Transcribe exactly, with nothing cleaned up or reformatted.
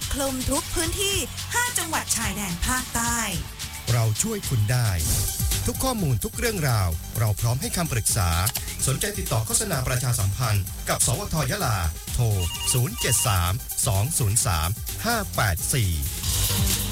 อบคลุมทุกพื้นที่ห้าจังหวัดชายแดนภาคใต้เราช่วยคุณได้ทุกข้อมูลทุกเรื่องราวเราพร้อมให้คำปรึกษาสนใจติดต่อโฆษณาประชาสัมพันธ์กับสวทยะลาโทรศูนย์ เจ็ด สาม สอง ศูนย์ สาม ห้า แปด สี่